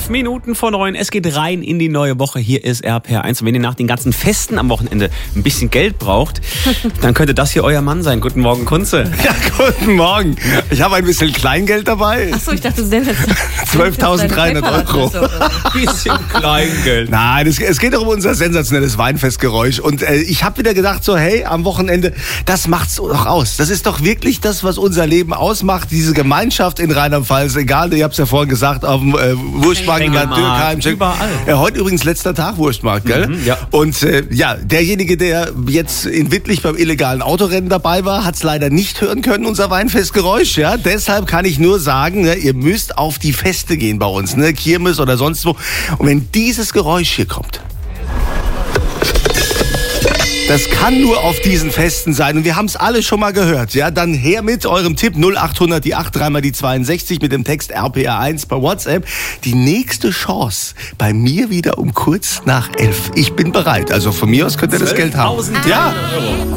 Minuten vor 9. Es geht rein in die neue Woche. Hier ist RPR1. Und wenn ihr nach den ganzen Festen am Wochenende ein bisschen Geld braucht, dann könnte das hier euer Mann sein. Guten Morgen, Kunze. Ja, guten Morgen. Ich habe ein bisschen Kleingeld dabei. Achso, ich dachte, du sendest 12.300 Euro. Ein bisschen Kleingeld. Nein, es geht doch um unser sensationelles Weinfestgeräusch. Und ich habe wieder gedacht so, hey, am Wochenende, das macht's doch aus. Das ist doch wirklich das, was unser Leben ausmacht. Diese Gemeinschaft in Rheinland-Pfalz. Egal, ich habe es ja vorhin gesagt, auf dem Wurstmarkt in Bad Dürkheim. Überall. Heute übrigens letzter Tag Wurstmarkt, gell? Ja. Und derjenige, der jetzt in Wittlich beim illegalen Autorennen dabei war, hat es leider nicht hören können, unser Weinfestgeräusch. Ja? Deshalb kann ich nur sagen, ne, ihr müsst auf die Feste gehen bei uns, ne? Kirmes oder sonst wo. Und wenn dieses Geräusch hier kommt, das kann nur auf diesen Festen sein. Und wir haben es alle schon mal gehört. Ja, dann her mit eurem Tipp 0800 die 8 3 mal die 62 mit dem Text RPR1 per WhatsApp. Die nächste Chance bei mir wieder um kurz nach 11. Ich bin bereit. Also von mir aus könnt ihr das Geld haben. 12.000 Ja. Euro.